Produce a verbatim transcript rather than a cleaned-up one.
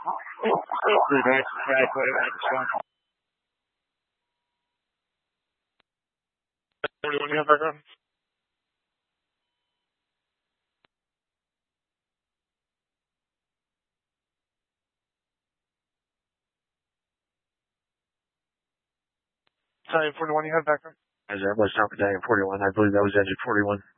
forty-one, you have background? Battalion forty-one, you have background? As Airbus Town Battalion forty-one, I believe that was engine forty-one.